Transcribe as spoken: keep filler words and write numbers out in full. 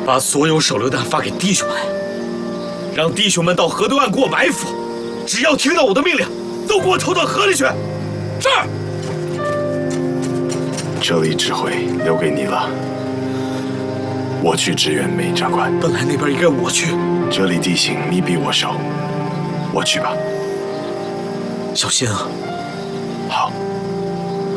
把所有手榴弹发给弟兄们，让弟兄们到河对岸给我埋伏。只要听到我的命令，都给我投到河里去。是。 这里指挥留给你了，我去支援梅长官。 本来那边应该我去， 这里地形你比我熟，我去吧。 小心啊！ 好。